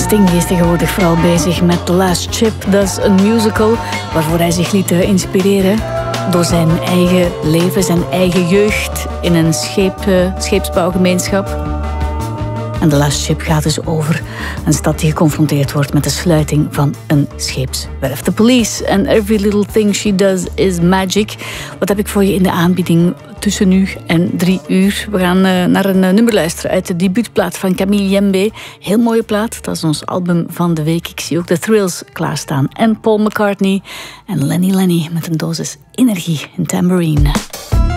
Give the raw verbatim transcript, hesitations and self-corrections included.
Sting is tegenwoordig vooral bezig met The Last Ship. Dat is een musical waarvoor hij zich liet inspireren door zijn eigen leven, zijn eigen jeugd in een scheep, uh, scheepsbouwgemeenschap. En The Last Ship gaat dus over een stad die geconfronteerd wordt met de sluiting van een scheepswerf. The Police and Every Little Thing She Does Is Magic. Wat heb ik voor je in de aanbieding tussen nu en drie uur? We gaan uh, naar een uh, nummer luisteren uit de debuutplaat van Camille Jembe. Heel mooie plaat, dat is ons album van de week. Ik zie ook de Thrills klaarstaan. En Paul McCartney en Lenny Lenny met een dosis energie in Tambourine.